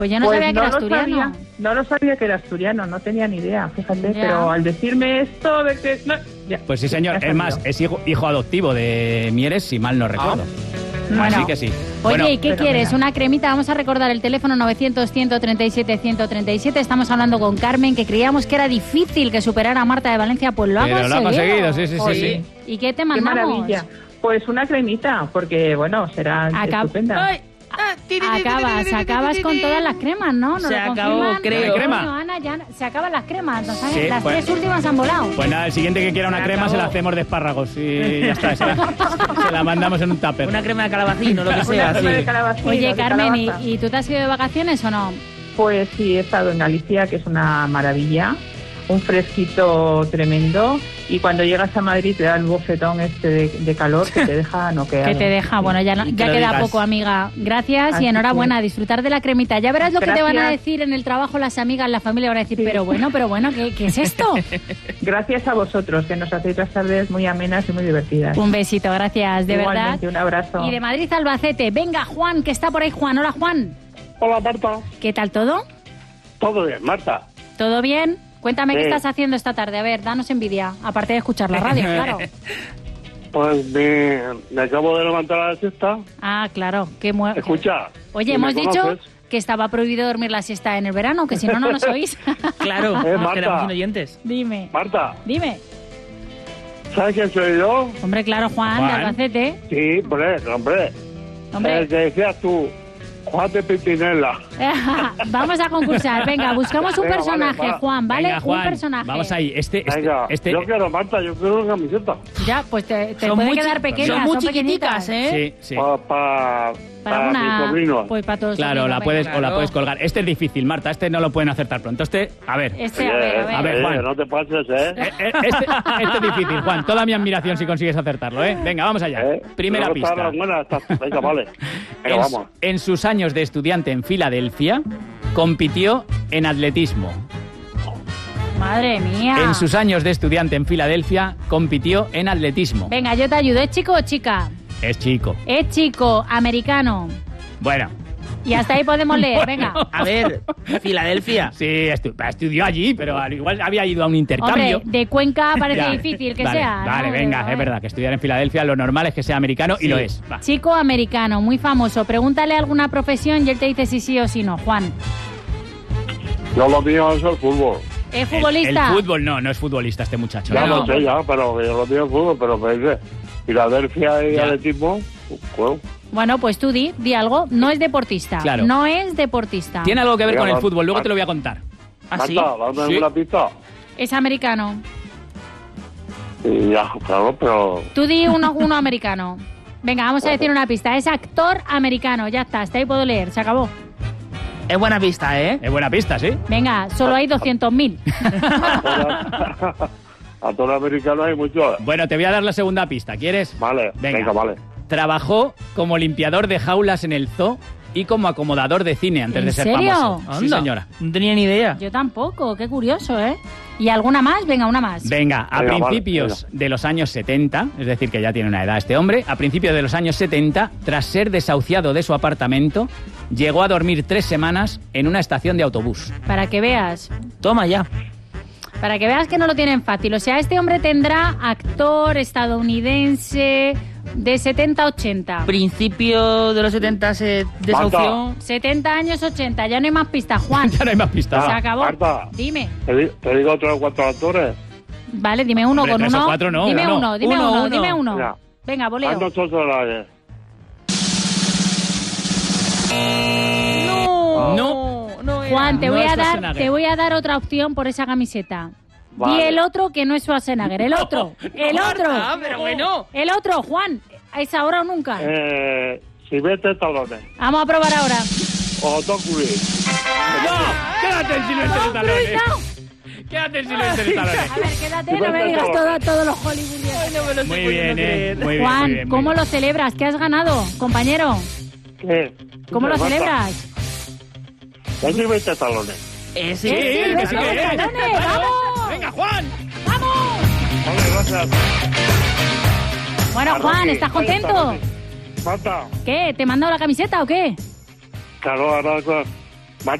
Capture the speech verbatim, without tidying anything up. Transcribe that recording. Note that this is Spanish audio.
Pues yo no Pues sabía que no era lo asturiano. sabía, no lo sabía que era asturiano, no tenía ni idea, fíjate, Ya. pero al decirme esto de que... no, ya, Pues sí, señor. ya Es más, sabía. es hijo, hijo adoptivo de Mieres, si mal no recuerdo. Bueno. Así que sí. Oye, Bueno, ¿y qué fenomenal. quieres? Una cremita. Vamos a recordar el teléfono novecientos, ciento treinta y siete, ciento treinta y siete. Estamos hablando con Carmen, que creíamos que era difícil que superara a Marta de Valencia. Pues lo ha pero lo ha conseguido. conseguido, sí, sí, sí, Oye, sí. ¿Y qué te Qué mandamos? maravilla. Pues una cremita, porque bueno, será Acab- estupenda. Ay, ah, ti, ti, ti, ti, Acabas, ti, ti, ti, acabas ti, con ti. todas las cremas, ¿no? ¿Nos Se lo acabó, confirman? creo. ¿Crema? Coño, Ana, ya se acaban las cremas, ¿no sabes? Sí, las bueno. tres últimas han volado. Pues nada, el siguiente que quiera una Se crema acabó. se la hacemos de espárragos y ya está. Se la, se la mandamos en un tupper. Una crema de calabacín o lo que Una sea. crema sí. de calabacín, Oye, de Carmen, ¿y, calabaza. ¿y tú te has ido de vacaciones o no? Pues sí, he estado en Galicia, que es una maravilla, un fresquito tremendo, y cuando llegas a Madrid te da el bofetón este de, de calor que te deja noqueado. Que te deja, bueno, ya, no- Y que ya lo queda digas. poco, amiga. Gracias Así y enhorabuena, que- a disfrutar de la cremita. Ya verás lo que te van a Gracias. decir en el trabajo las amigas, la familia, van a decir, Sí. pero bueno, pero bueno, ¿qué, qué es esto? Gracias a vosotros, que nos hacéis las tardes muy amenas y muy divertidas. Un besito, gracias, de Igualmente, verdad. un abrazo. Y de Madrid a Albacete. Venga, Juan, que está por ahí, Juan. Hola, Juan. Hola, Marta. ¿Qué tal todo? Todo bien, Marta. ¿Todo bien? Cuéntame qué Sí. estás haciendo esta tarde. A ver, danos envidia, aparte de escuchar la radio, claro. Pues me, me acabo de levantar a la siesta. Ah, claro, qué mue- Escucha. Oye, si hemos me dicho conoces, que estaba prohibido dormir la siesta en el verano, que si no, no nos oís. Claro, Eh, que Marta. éramos oyentes. Dime, Marta, dime. ¿sabes quién soy yo? Hombre, claro, Juan, Juan. de Albacete. Sí, hombre, hombre. Hombre, El que decías tú, Juan de Pimpinela. vamos a concursar. Venga, buscamos un Venga, vale, personaje, va. Juan, ¿vale? Venga, Juan, un personaje. vamos ahí. Este, este, Venga, este, yo quiero, Marta, yo quiero una camiseta. Ya, pues te, te Son puede muy quedar chi- pequeña. Son muy pequeñitas. chiquiticas, ¿eh? sí, sí. Para pa, Para pa una... mis sobrinos. Pues para todos. Claro, la puedes, o la Claro. puedes colgar. Este es difícil, Marta. Este no lo pueden acertar pronto. Este, a ver. Este, a ver, a ver. A ver, oye, Juan. no te pases, ¿eh? Eh, eh, Este, este es difícil, Juan. Toda mi admiración si consigues acertarlo, ¿eh? Venga, vamos allá. ¿Eh? Primera Luego está pista. la buena, está- Venga, vale. Venga, En, vamos. en sus años de estudiante en Filadelfia, compitió en atletismo. Madre mía. En sus años de estudiante en Filadelfia, compitió en atletismo. Venga, yo te ayudo. ¿Es chico o chica? Es chico. Es chico, americano. Bueno, Y hasta ahí podemos leer. Venga. A ver, Filadelfia. sí, estu- estudió allí, pero al igual había ido a un intercambio. Hombre, de Cuenca parece Ya. difícil que Vale, sea. Vale, ¿no? venga, Pero, es eh. verdad que estudiar en Filadelfia lo normal es que sea americano y Sí. lo es. Va. Chico americano, muy famoso. Pregúntale alguna profesión y él te dice si sí o si no. Juan, Yo lo mío es el fútbol. ¿es El- futbolista? El, fútbol no, no es futbolista este muchacho. Ya ¿eh? lo sé, ya, pero yo lo mío es fútbol, pero me dice Filadelfia y Ya. atletismo, pues, Bueno, pues tú di, di algo. No es deportista. Claro. No es deportista. Tiene algo que ver Venga, con el va- fútbol, luego va- te lo voy a contar. ¿Ah, sí? Marta, dame Sí. una pista. Es americano. Y ya, claro, pero... Tú di uno, uno americano. Venga, vamos a decir una pista. Es actor americano. Ya está, hasta ahí puedo leer. Se acabó. Es buena pista, ¿eh? Es buena pista, ¿sí? Venga, solo hay doscientos mil. A todo americano hay mucho. Bueno, te voy a dar la segunda pista, ¿quieres? Vale, Venga. venga, vale. Trabajó como limpiador de jaulas en el zoo y como acomodador de cine antes ¿En de ser serio? famoso. Sí, Anda, señora. No tenía ni idea. Yo tampoco, qué curioso, ¿eh? ¿Y alguna más? Venga, una más. Venga, a Venga, vale, principios de los años setenta, es decir, que ya tiene una edad este hombre, a principios de los años setenta, tras ser desahuciado de su apartamento, llegó a dormir tres semanas en una estación de autobús. Para que veas. Toma ya. Para que veas que no lo tienen fácil. O sea, este hombre tendrá actor estadounidense de setenta a ochenta. Principio de los setenta se desahució. setenta años, ochenta. Ya no hay más pistas, Juan. Ya no hay más pistas. Se Ah, acabó. Marta. Dime. Te, di- te digo tres o cuatro actores. Vale, dime uno Hombre, con tres o uno. cuatro no, dime uno. uno, dime Uno, uno, uno. dime uno. Mira. Venga, voleo. Arnold Schwarzenegger. No. No. no era. Juan, te No voy es a dar, Schwarzenegger. te voy a dar otra opción por esa camiseta. Vale. Y el otro que no es Schwarzenegger, el otro, el otro. Marta, pero bueno. El otro, Juan, ¿es ahora o nunca? Eh, Silvestre Stallone. Vamos a probar ahora. O Tom Cruise. ¡No! ¡Quédate en Silvestre de Tom Cruise, Talones! no. ¡Quédate en Silvestre de Talones! A ver, quédate, no me digas todo, todos los hollywoodianos. No me lo estoy Muy pudiendo bien, eh. creer. Muy bien, Juan, muy bien, muy ¿cómo bien. lo celebras? ¿Qué has ganado, compañero? ¿Qué? ¿Cómo lo Marta. celebras? Es Silvestre Stallone. Eh, sí, Sí, Sí, que sí que es. Talones, ¡vamos! ¡Venga, Juan! ¡Vamos! Vale, gracias. Bueno, Juan, Arroqui, ¿estás ahí está, contento? Arroqui. Marta, ¿Qué? ¿Te he mandado la camiseta o qué? claro, ahora